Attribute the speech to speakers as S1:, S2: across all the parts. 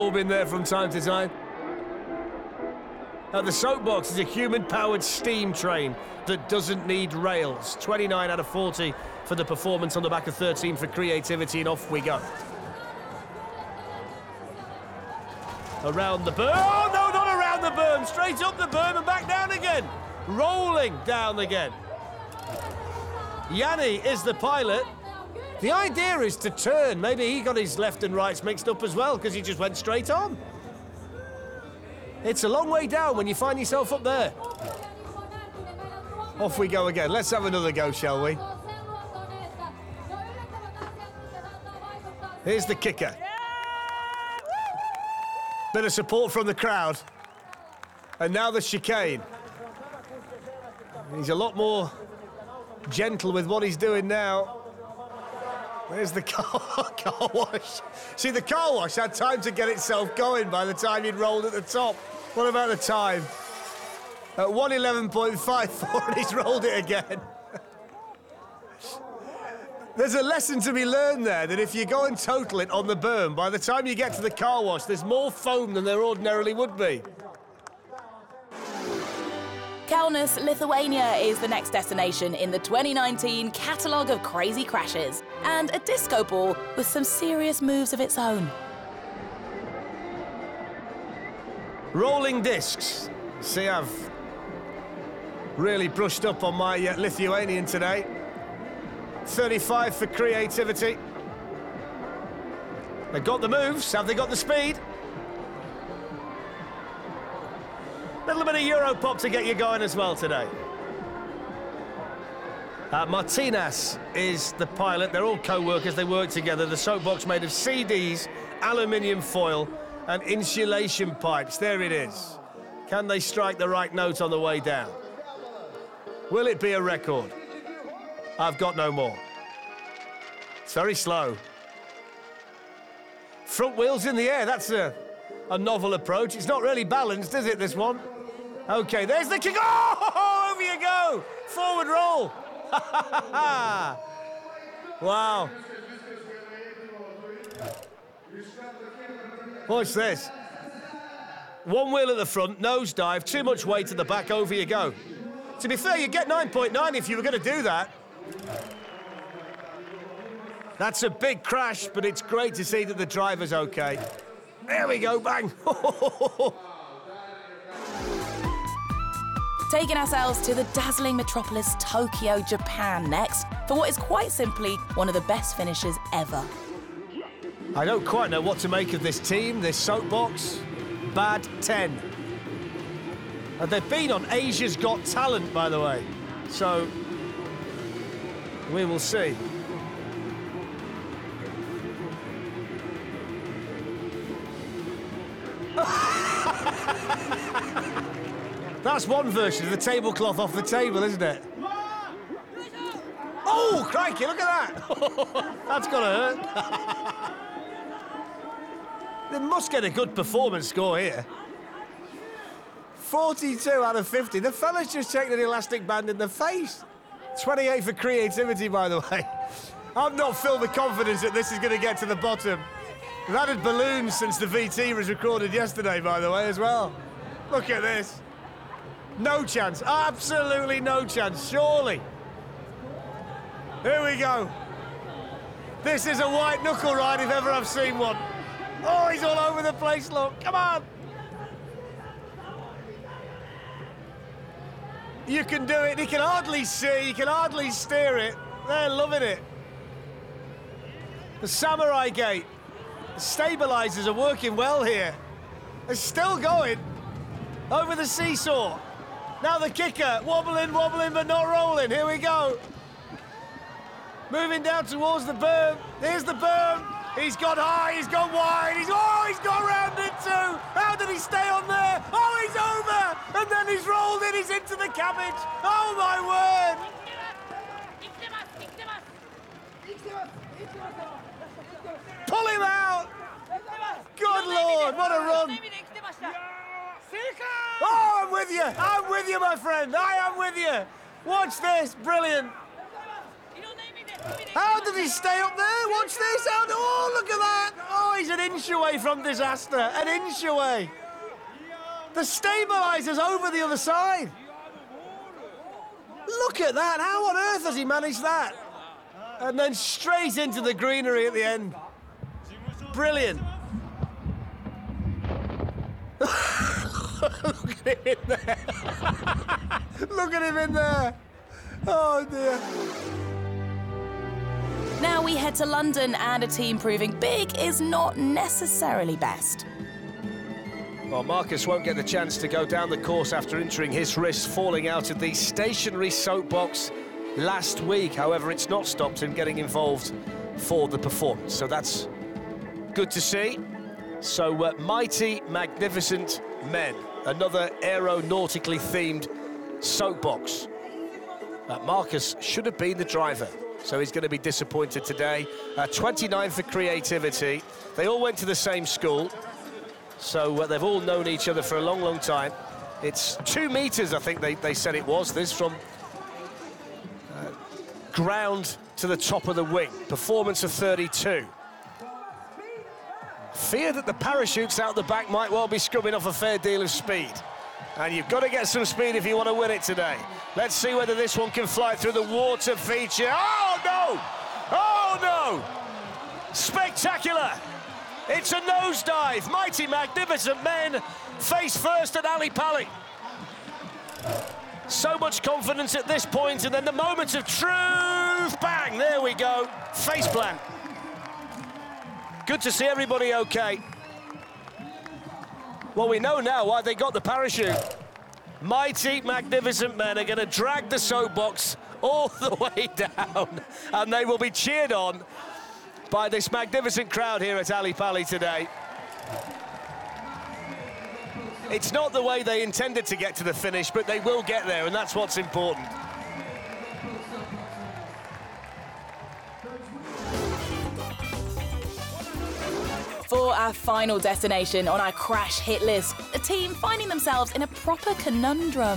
S1: been there from time to time. The soapbox is a human-powered steam train that doesn't need rails. 29 out of 40 for the performance, on the back of 13 for creativity, and off we go. Around the berm. Oh, no, not around the berm. Straight up the berm and back down again. Rolling down again. Yanni is the pilot. The idea is to turn. Maybe he got his left and rights mixed up as well, because he just went straight on. It's a long way down when you find yourself up there. Off we go again. Let's have another go, shall we? Here's the kicker. Bit of support from the crowd. And now the chicane. He's a lot more gentle with what he's doing now. There's the car wash. See, the car wash had time to get itself going by the time he'd rolled at the top. What about the time? At 1:11.54, and he's rolled it again. There's a lesson to be learned there, that if you go and total it on the berm, by the time you get to the car wash, there's more foam than there ordinarily would be.
S2: Kaunas, Lithuania is the next destination in the 2019 catalogue of crazy crashes, and a disco ball with some serious moves of its own.
S1: Rolling discs. See, I've really brushed up on my Lithuanian today. 35 for creativity. They've got the moves. Have they got the speed? Little bit of Europop to get you going as well today. Martinez is the pilot. They're all co-workers. They work together. The soapbox made of CDs, aluminium foil, and insulation pipes. There it is. Can they strike the right note on the way down? Will it be a record? I've got no more. It's very slow. Front wheels in the air. That's a novel approach. It's not really balanced, is it, this one? OK, there's the kick. Oh, over you go. Forward roll. Wow. Watch this. One wheel at the front, nosedive, too much weight at the back, over you go. To be fair, you get 9.9 if you were going to do that. That's a big crash, but it's great to see that the driver's OK. There we go, bang.
S2: Taking ourselves to the dazzling metropolis Tokyo, Japan next, for what is quite simply one of the best finishes ever.
S1: I don't quite know what to make of this team, this soapbox. Bad 10. And they've been on Asia's Got Talent, by the way. So, we will see. That's one version of the tablecloth off the table, isn't it? Oh, crikey, look at that. That's gonna hurt. They must get a good performance score here. 42 out of 50. The fella's just checked an elastic band in the face. 28 for creativity, by the way. I'm not filled with confidence that this is going to get to the bottom. We've added balloons since the VT was recorded yesterday, by the way, as well. Look at this. No chance. Absolutely no chance. Surely. Here we go. This is a white knuckle ride if ever I've seen one. Oh, he's all over the place, look. Come on. You can do it. He can hardly see. You can hardly steer it. They're loving it. The Samurai Gate. The stabilizers are working well here. They're still going. Over the seesaw. Now the kicker. Wobbling, but not rolling. Here we go. Moving down towards the berm. Here's the berm. He's gone high, he's gone wide, he's gone round it too! How did he stay on there? Oh, he's over! And then he's rolled in, he's into the cabbage! Oh, my word! Pull him out! Good Lord, what a run! Oh, I'm with you, my friend! I am with you! Watch this, brilliant! How did he stay up there? Watch this. Oh, look at that. Oh, he's an inch away from disaster. An inch away. The stabilizer's over the other side. Look at that. How on earth has he managed that? And then straight into the greenery at the end. Brilliant. Look at him in there. Look at him in there. Oh, dear.
S2: Now we head to London, and a team proving big is not necessarily best.
S1: Well, Marcus won't get the chance to go down the course after injuring his wrist, falling out of the stationary soapbox last week. However, it's not stopped him getting involved for the performance. So that's good to see. So, Mighty Magnificent Men, another aeronautically themed soapbox. Marcus should have been the driver, so he's going to be disappointed today. 29 for creativity. They all went to the same school, so they've all known each other for a long, long time. It's 2 meters, I think they said it was, this from ground to the top of the wing. Performance of 32. Fear that the parachutes out the back might well be scrubbing off a fair deal of speed. And you've got to get some speed if you want to win it today. Let's see whether this one can fly through the water feature. Oh, no! Oh, no! Spectacular! It's a nosedive. Mighty Magnificent Men face first at Ali Pali. So much confidence at this point, and then the moment of truth. Bang! There we go. Face plant. Good to see everybody okay. Well, we know now why they got the parachute. Mighty Magnificent Men are going to drag the soapbox all the way down, and they will be cheered on by this magnificent crowd here at Ali Pali today. It's not the way they intended to get to the finish, but they will get there, and that's what's important.
S2: For our final destination on our crash hit list, a team finding themselves in a proper conundrum.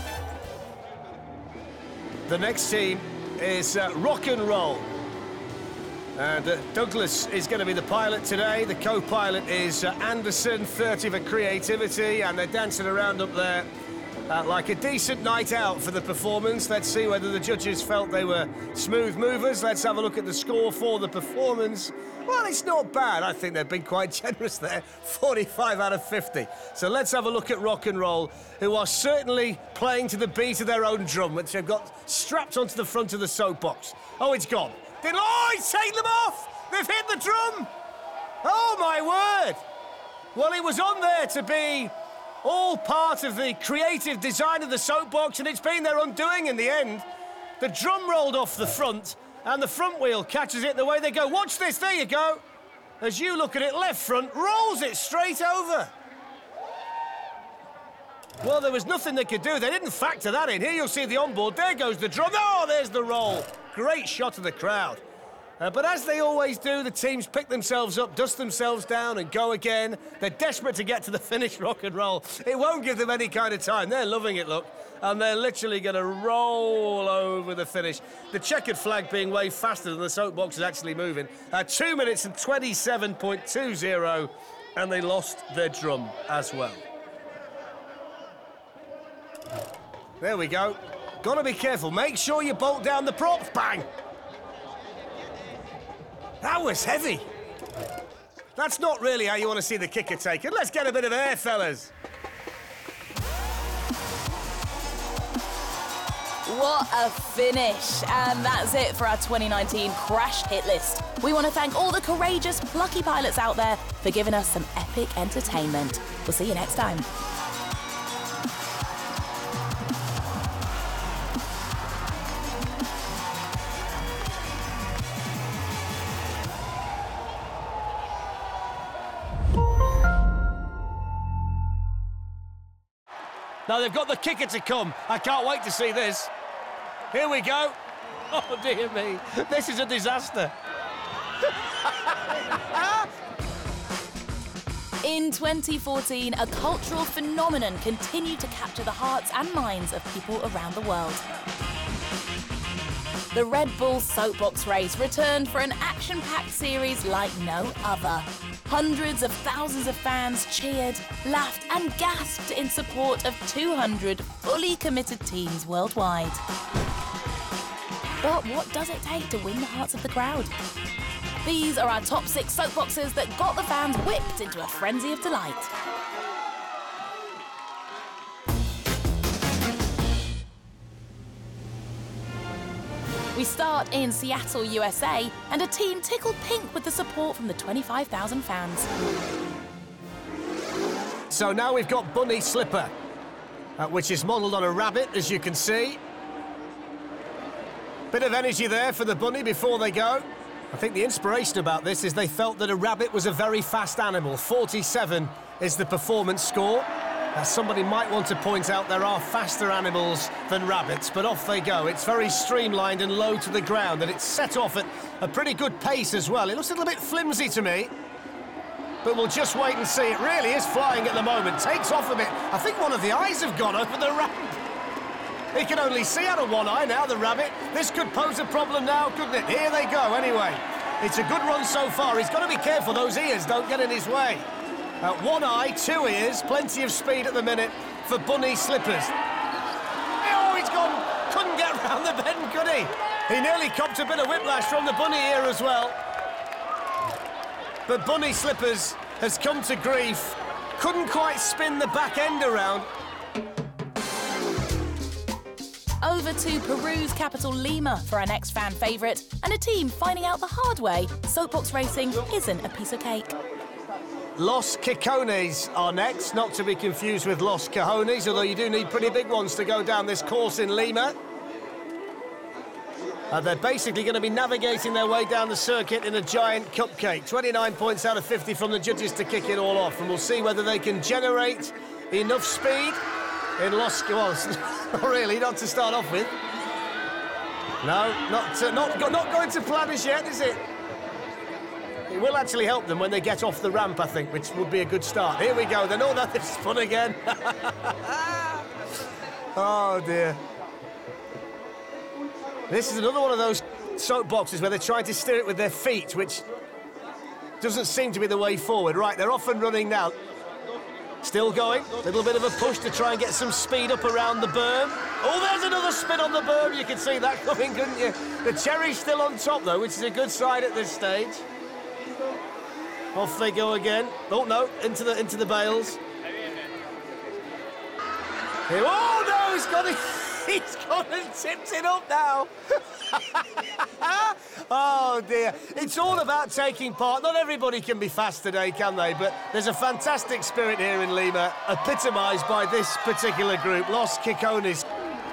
S1: The next team is Rock and Roll. And Douglas is going to be the pilot today. The co-pilot is Anderson, 30 for creativity, and they're dancing around up there like a decent night out for the performance. Let's see whether the judges felt they were smooth movers. Let's have a look at the score for the performance. Well, it's not bad. I think they've been quite generous there. 45 out of 50. So let's have a look at Rock and Roll, who are certainly playing to the beat of their own drum, which they've got strapped onto the front of the soapbox. Oh, it's gone. Oh, he's taken them off! They've hit the drum! Oh, my word! Well, it was on there to be all part of the creative design of the soapbox, and it's been their undoing in the end. The drum rolled off the front, and the front wheel catches it the way they go. Watch this, there you go. As you look at it, left front rolls it straight over. Well, there was nothing they could do. They didn't factor that in. Here you'll see the onboard. There goes the drum. Oh, there's the roll. Great shot of the crowd. But as they always do, the teams pick themselves up, dust themselves down and go again. They're desperate to get to the finish, Rock and Roll. It won't give them any kind of time. They're loving it, look. And they're literally going to roll over the finish. The checkered flag being way faster than the soapbox is actually moving. 2 minutes and 27.20, and they lost their drum as well. There we go. Got to be careful. Make sure you bolt down the props. Bang! That was heavy. That's not really how you want to see the kicker taken. Let's get a bit of air, fellas.
S2: What a finish. And that's it for our 2019 Crash Hit List. We want to thank all the courageous, plucky pilots out there for giving us some epic entertainment. We'll see you next time.
S1: Now they've got the kicker to come. I can't wait to see this. Here we go. Oh, dear me. This is a disaster.
S2: In 2014, a cultural phenomenon continued to capture the hearts and minds of people around the world. The Red Bull Soapbox Race returned for an action-packed series like no other. Hundreds of thousands of fans cheered, laughed and gasped in support of 200 fully committed teams worldwide. But what does it take to win the hearts of the crowd? These are our top 6 soapboxes that got the fans whipped into a frenzy of delight. We start in Seattle, USA, and a team tickled pink with the support from the 25,000 fans.
S1: So now we've got Bunny Slipper, which is modelled on a rabbit, as you can see. Bit of energy there for the bunny before they go. I think the inspiration about this is they felt that a rabbit was a very fast animal. 47 is the performance score. Somebody might want to point out there are faster animals than rabbits, but off they go. It's very streamlined and low to the ground, and it's set off at a pretty good pace as well. It looks a little bit flimsy to me, but we'll just wait and see. It really is flying at the moment. Takes off a bit. I think one of the eyes have gone over the ramp. He can only see out of one eye now, the rabbit. This could pose a problem now, couldn't it? Here they go, anyway. It's a good run so far. He's got to be careful those ears don't get in his way. One eye, 2 ears, plenty of speed at the minute for Bunny Slippers. Oh, he's gone. Couldn't get round the bend, could he? He nearly copped a bit of whiplash from the bunny ear as well. But Bunny Slippers has come to grief. Couldn't quite spin the back end around.
S2: Over to Peru's capital Lima for our next fan favourite, and a team finding out the hard way soapbox racing isn't a piece of cake.
S1: Los Cajones are next, not to be confused with Los Cajones, although you do need pretty big ones to go down this course in Lima. They're basically going to be navigating their way down the circuit in a giant cupcake. 29 points out of 50 from the judges to kick it all off, and we'll see whether they can generate enough speed in Los Cajones. Not really, not to start off with. No, not going to plan as yet, is it? It will actually help them when they get off the ramp, I think, which would be a good start. Here we go, then. Oh, they've spun again. Oh, dear. This is another one of those soapboxes where they're trying to steer it with their feet, which doesn't seem to be the way forward. Right, they're off and running now. Still going. A little bit of a push to try and get some speed up around the berm. Oh, there's another spin on the berm. You can see that coming, couldn't you? The cherry's still on top, though, which is a good sign at this stage. Off they go again. Oh, no, into the bales. Oh, no, he's gone and tipped it up now. Oh, dear. It's all about taking part. Not everybody can be fast today, can they? But there's a fantastic spirit here in Lima, epitomised by this particular group, Los Cajones.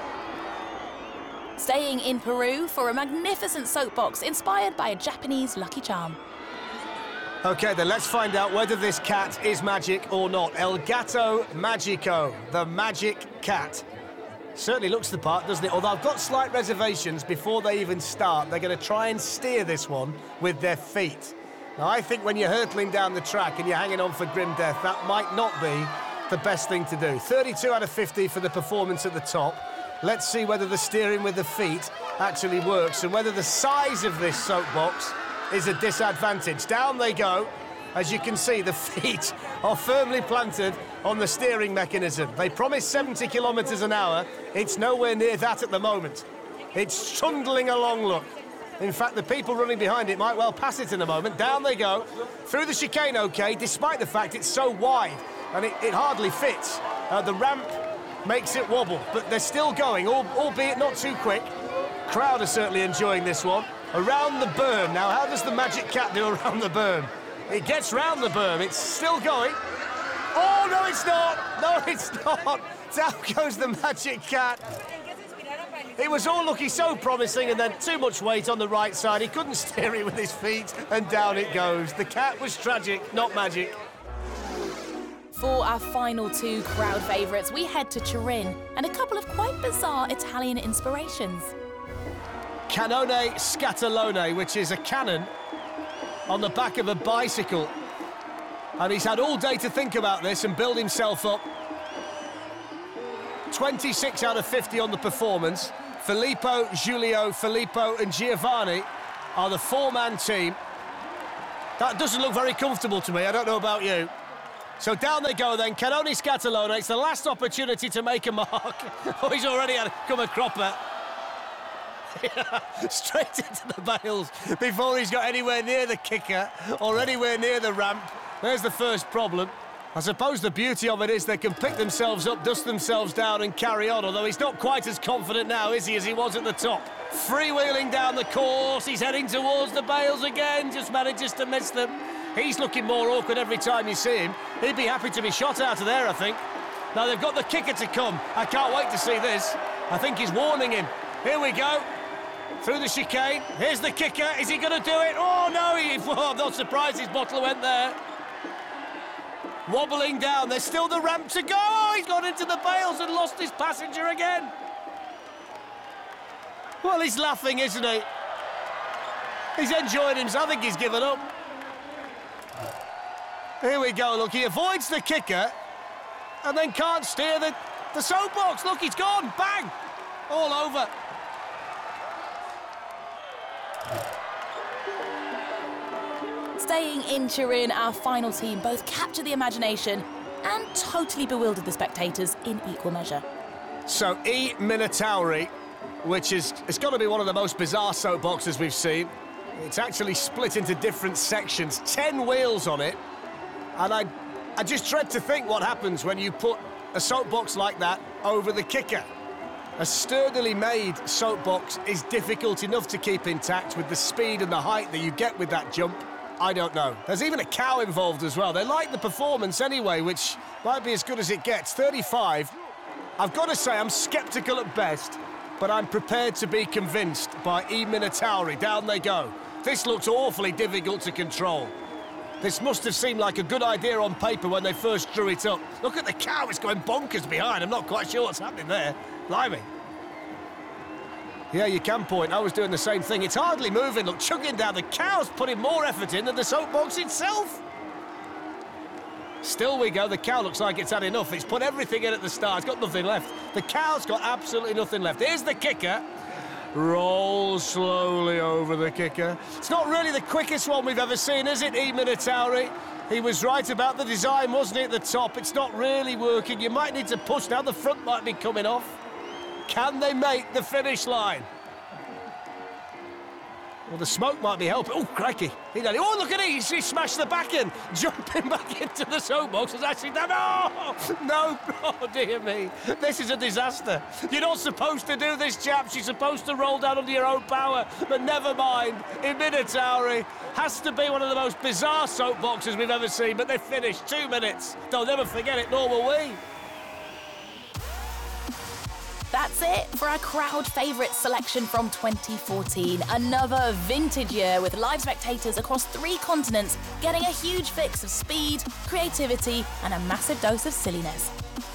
S2: Staying in Peru for a magnificent soapbox inspired by a Japanese Lucky Charm.
S1: OK, then let's find out whether this cat is magic or not. El Gato Magico, the magic cat. Certainly looks the part, doesn't it? Although I've got slight reservations before they even start. They're going to try and steer this one with their feet. Now, I think when you're hurtling down the track and you're hanging on for grim death, that might not be the best thing to do. 32 out of 50 for the performance at the top. Let's see whether the steering with the feet actually works and whether the size of this soapbox is a disadvantage. Down they go. As you can see, the feet are firmly planted on the steering mechanism. They promised 70 kilometres an hour. It's nowhere near that at the moment. It's trundling along, look. In fact, the people running behind it might well pass it in a moment. Down they go. Through the chicane, OK, despite the fact it's so wide and it hardly fits. The ramp makes it wobble, but they're still going, albeit not too quick. Crowd are certainly enjoying this one. Around the berm. Now, how does the magic cat do around the berm? It gets round the berm. It's still going. Oh, no, it's not. No, it's not. Down goes the magic cat. It was all looking so promising, and then too much weight on the right side. He couldn't steer it with his feet, and down it goes. The cat was tragic, not magic.
S2: For our final 2 crowd favourites, we head to Turin and a couple of quite bizarre Italian inspirations.
S1: Cannone Scatolone, which is a cannon on the back of a bicycle. And he's had all day to think about this and build himself up. 26 out of 50 on the performance. Filippo, Giulio, Filippo and Giovanni are the four-man team. That doesn't look very comfortable to me. I don't know about you. So down they go then. Cannoni Scatolone. It's the last opportunity to make a mark. Oh, he's already come a cropper. Straight into the bails before he's got anywhere near the kicker or anywhere near the ramp. There's the first problem. I suppose the beauty of it is they can pick themselves up, dust themselves down and carry on, although he's not quite as confident now, is he, as he was at the top. Freewheeling down the course, he's heading towards the bails again, just manages to miss them. He's looking more awkward every time you see him. He'd be happy to be shot out of there, I think. Now they've got the kicker to come. I can't wait to see this. I think he's warning him. Here we go. Through the chicane. Here's the kicker. Is he going to do it? Oh, no. I'm not surprised his bottle went there. Wobbling down. There's still the ramp to go. Oh, he's gone into the bails and lost his passenger again. Well, he's laughing, isn't he? He's enjoying himself. I think he's given up. Here we go. Look, he avoids the kicker and then can't steer the soapbox. Look, he's gone. Bang. All over.
S2: Staying in Turin, our final team both captured the imagination and totally bewildered the spectators in equal measure.
S1: So, E Minotauri, which is, it's got to be one of the most bizarre soapboxes we've seen. It's actually split into different sections, 10 wheels on it. And I just dread to think what happens when you put a soapbox like that over the kicker. A sturdily made soapbox is difficult enough to keep intact with the speed and the height that you get with that jump. I don't know. There's even a cow involved as well. They like the performance anyway, which might be as good as it gets. 35. I've got to say, I'm sceptical at best, but I'm prepared to be convinced by E Minotauri. Down they go. This looks awfully difficult to control. This must have seemed like a good idea on paper when they first drew it up. Look at the cow, it's going bonkers behind. I'm not quite sure what's happening there. Blimey. Yeah, you can point. I was doing the same thing. It's hardly moving. Look, chugging down. The cow's putting more effort in than the soapbox itself. Still we go. The cow looks like it's had enough. It's put everything in at the start. It's got nothing left. The cow's got absolutely nothing left. Here's the kicker. Rolls slowly over the kicker. It's not really the quickest one we've ever seen, is it, E Minotauri? He was right about the design, wasn't he, at the top? It's not really working. You might need to push now. The front might be coming off. Can they make the finish line? Well, the smoke might be helping. Oh, crikey. Oh, look at it. He smashed the back end. Jumping back into the soapbox has actually done... Oh, no. Oh, dear me. This is a disaster. You're not supposed to do this, chaps. You're supposed to roll down under your own power. But never mind. E Minotauri has to be one of the most bizarre soapboxes we've ever seen. But they finished 2 minutes. They'll never forget it, nor will we.
S2: That's it for our crowd favourite selection from 2014. Another vintage year with live spectators across 3 continents getting a huge fix of speed, creativity and a massive dose of silliness.